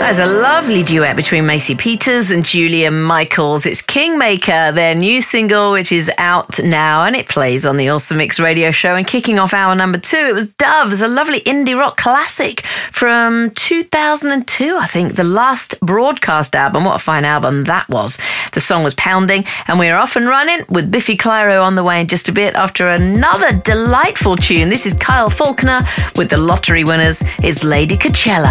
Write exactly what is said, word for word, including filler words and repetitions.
There's a lovely duet between Macy Peters and Julia Michaels. It's Kingmaker, their new single, which is out now, and it plays on the Awesome Mix radio show. And kicking off hour number two, it was Doves, a lovely indie rock classic from two thousand two, I think, the last broadcast album. What a fine album that was. The song was Pounding, and we're off and running with Biffy Clyro on the way in just a bit after another delightful tune. This is Kyle Faulkner with the Lottery Winners. It's Lady Coachella.